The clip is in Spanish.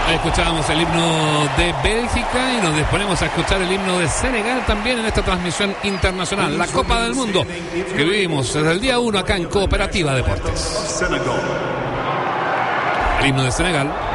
Ahí escuchábamos el himno de Bélgica y nos disponemos a escuchar el himno de Senegal también en esta transmisión internacional, la Copa del Mundo, que vivimos desde el día 1 acá en Cooperativa Deportes. El himno de Senegal.